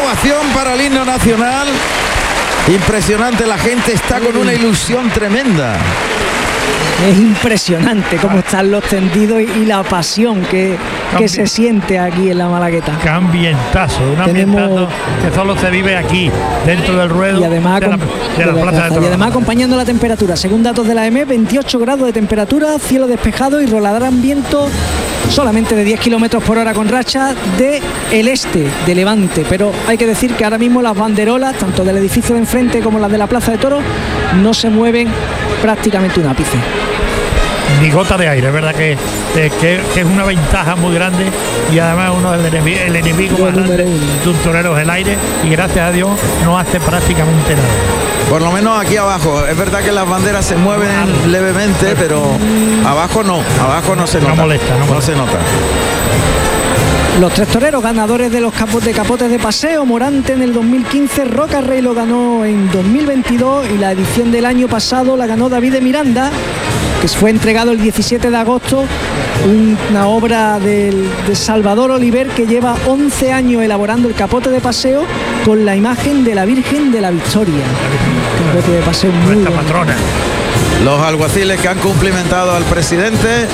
ovación para el himno nacional. Impresionante, la gente está con una ilusión tremenda. Es impresionante cómo están los tendidos y la pasión que se siente aquí en la Malagueta. Qué ambientazo, un ambientazo que solo se vive aquí, dentro del ruedo y además de la Plaza de Toros. Y además acompañando la temperatura, según datos de la EMET, 28 grados de temperatura, cielo despejado y rodarán viento solamente de 10 kilómetros por hora con racha del este, de Levante. Pero hay que decir que ahora mismo las banderolas, tanto del edificio de enfrente como las de la Plaza de Toros, no se mueven prácticamente un ápice. Ni gota de aire, es verdad que es una ventaja muy grande, y además el enemigo más grande de un torero es el aire, y gracias a Dios no hace prácticamente nada. Por lo menos aquí abajo, es verdad que las banderas se mueven levemente, pero abajo no se nota. No molesta. No se nota. Los tres toreros ganadores de los capotes de paseo: Morante en el 2015, Roca Rey lo ganó en 2022 y la edición del año pasado la ganó David de Miranda, que fue entregado el 17 de agosto, una obra de Salvador Oliver, que lleva 11 años elaborando el capote de paseo con la imagen de la Virgen de la Victoria. Capote de paseo muy nuestra patrona. Los alguaciles que han cumplimentado al presidente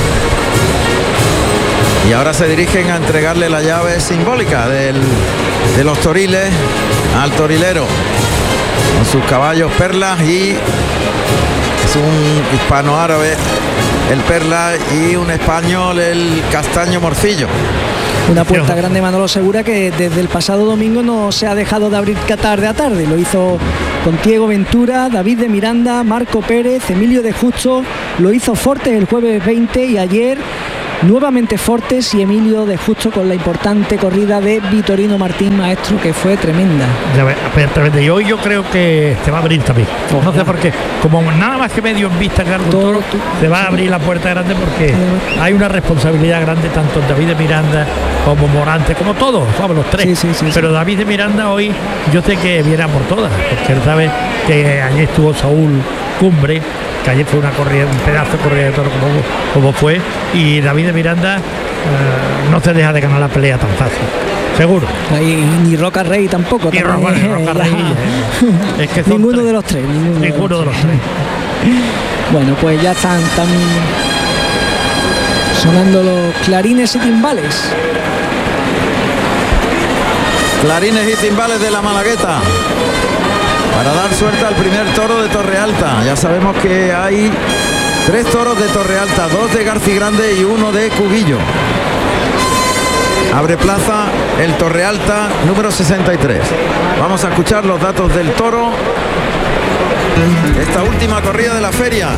y ahora se dirigen a entregarle la llave simbólica de los toriles al torilero, con sus caballos Perlas, y es un hispano-árabe el Perla y un español el Castaño Morcillo. Una puerta grande, Manolo Segura, que desde el pasado domingo no se ha dejado de abrir tarde a tarde. Lo hizo con Diego Ventura, David de Miranda, Marco Pérez, Emilio de Justo. Lo hizo Fortes el jueves 20 y ayer nuevamente Fortes y Emilio de Justo con la importante corrida de Vitorino Martín Maestro, que fue tremenda. Y hoy yo creo que se va a abrir también. No sé por qué. Como nada más que medio en vista claro, todo, se va a abrir la puerta grande, porque hay una responsabilidad grande tanto en David de Miranda como Morante, como todos, ¿sabes? Los tres. Sí. Pero David de Miranda hoy yo sé que viene a por todas, porque él sabe que ayer estuvo Saúl Cumbre, que ayer fue una corrida, un pedazo de corrida de toro como fue, y David de Miranda no se deja de ganar la pelea tan fácil, seguro. Ni Roca Rey tampoco. Ni Roca Rey. Es que ninguno de los tres. Ninguno de los tres. Bueno, pues ya están sonando los clarines y timbales. Clarines y timbales de la Malagueta para dar suerte al primer toro de Torrealta. Ya sabemos que hay 3 toros de Torrealta, 2 de Garcigrande y 1 de Cubillo. Abre plaza el Torrealta número 63. Vamos a escuchar los datos del toro. Esta última corrida de la feria.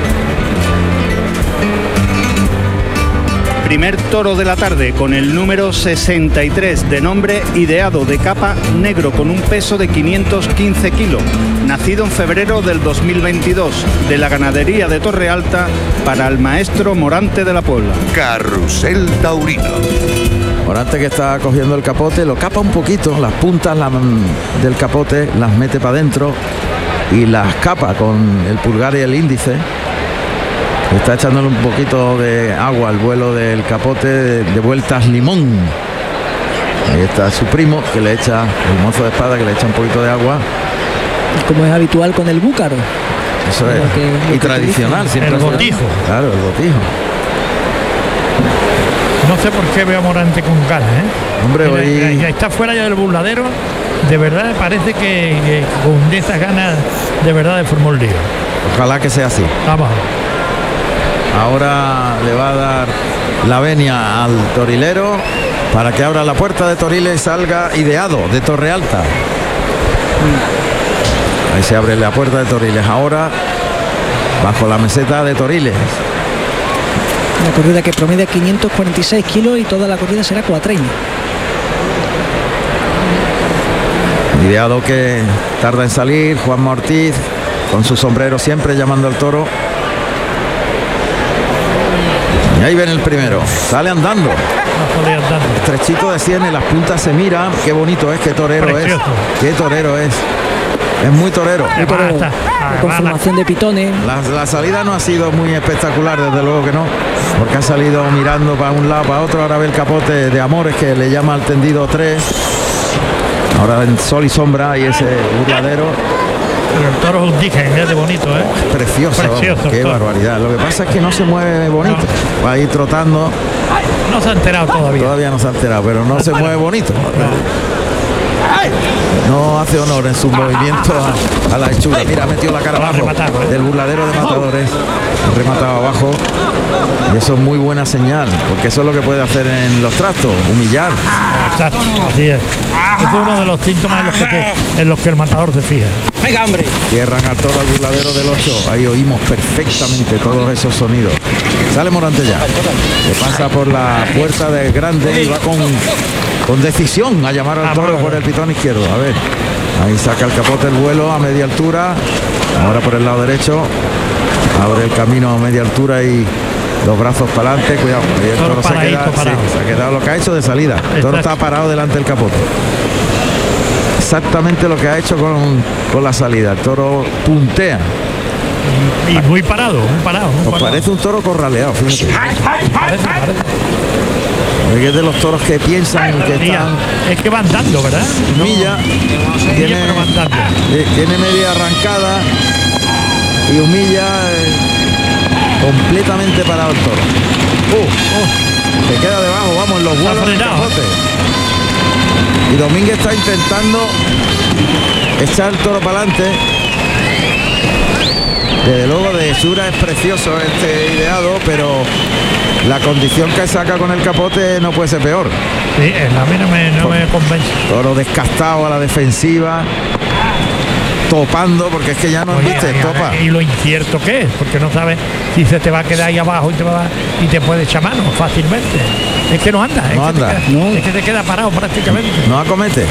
Primer toro de la tarde con el número 63, de nombre Ideado, de capa negro, con un peso de 515 kilos, nacido en febrero del 2022, de la ganadería de Torrealta, para el maestro Morante de la Puebla. Carrusel Taurino. Morante, que está cogiendo el capote, lo capa un poquito, las puntas del capote las mete para adentro y las capa con el pulgar y el índice. Está echándole un poquito de agua al vuelo del capote de vueltas limón. Ahí está su primo, que le echa, el mozo de espada, que le echa un poquito de agua. Como es habitual con el búcaro. Eso es. Y tradicional, siempre. El botijo. Claro, el botijo. No sé por qué veo a Morante con ganas, Hombre, hoy ya está fuera ya del burladero. De verdad parece que con esas ganas de verdad de formar un lío. Ojalá que sea así. Vamos. Ahora le va a dar la venia al torilero para que abra la puerta de Toriles y salga Ideado de Torrealta. Ahí se abre la puerta de Toriles. Ahora bajo la meseta de Toriles. Una corrida que promedia 546 kilos y toda la corrida será cuatreña. Ideado, que tarda en salir. Juan Ortiz con su sombrero siempre llamando al toro. Y ahí ven el primero, sale andando. Estrechito de sienes, las puntas se miran. Qué bonito es, qué torero Precioso. Es. Qué torero es. Es muy torero. Muy torero. Con formación de pitones. La salida no ha sido muy espectacular, desde luego que no, porque ha salido mirando para un lado, para otro. Ahora ve el capote de Amores, que le llama al tendido 3. Ahora en sol y sombra y ese burladero Pero el toro es un digen, es de bonito, ¿eh? precioso. Precioso, Qué toro. barbaridad. Lo que pasa es que no se mueve bonito. No. Va a ir trotando. No se ha enterado todavía. Todavía no se ha enterado, pero no se mueve bonito. No hace honor en sus movimientos a la hechura. Mira, ha metido la cara Lo ha abajo rematado, ¿eh? del burladero de matadores. Ha rematado abajo. Y eso es muy buena señal, porque eso es lo que puede hacer en los trastos, humillar. Exacto, así es. Es uno de los síntomas en los que el matador se fija. Cierran al toro al burladero del 8. Ahí oímos perfectamente todos esos sonidos. Sale Morante ya. Se pasa por la puerta del grande y va con decisión a llamar al toro por el pitón izquierdo. A ver. Ahí saca el capote el vuelo a media altura. Ahora por el lado derecho. Abre el camino a media altura y los brazos para adelante. Cuidado. Ahí el toro se ha quedado lo que ha hecho de salida. El toro está parado delante del capote. Exactamente lo que ha hecho con la salida. El toro puntea. Y muy parado, muy parado. Os parece un toro corraleado, fíjate. Parece. Es de los toros que piensan que Mira, están. es que van dando, ¿verdad? Humilla, tiene, pero van dando. tiene media arrancada y humilla completamente parado el toro. Se queda debajo, vamos, en los vuelos del capote. Y Domínguez está intentando echar el toro para adelante. Desde luego de hechura es precioso este ideado, pero la condición que saca con el capote no puede ser peor. Sí, a mí no me convence. Toro descastado a la defensiva, topando, porque es que ya no viste, topa. Y lo incierto que es, porque no sabes si se te va a quedar ahí abajo y te puede echar mano fácilmente. Es que no anda, No anda. Es que te queda parado prácticamente. No acomete.